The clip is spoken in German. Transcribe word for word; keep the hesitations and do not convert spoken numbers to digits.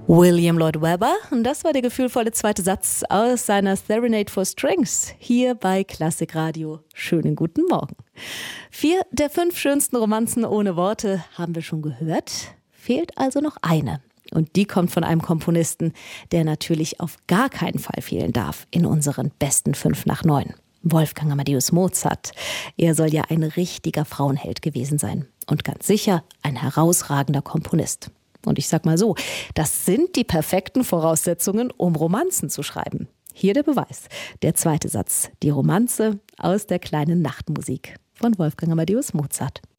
William Lloyd Webber, und das war der gefühlvolle zweite Satz aus seiner Serenade for Strings hier bei Klassikradio. Schönen guten Morgen. Vier der fünf schönsten Romanzen ohne Worte haben wir schon gehört. Fehlt also noch eine. Und die kommt von einem Komponisten, der natürlich auf gar keinen Fall fehlen darf in unseren besten fünf nach neun. Wolfgang Amadeus Mozart. Er soll ja ein richtiger Frauenheld gewesen sein. Und ganz sicher ein herausragender Komponist. Und ich sag mal so, das sind die perfekten Voraussetzungen, um Romanzen zu schreiben. Hier der Beweis. Der zweite Satz, die Romanze aus der kleinen Nachtmusik von Wolfgang Amadeus Mozart.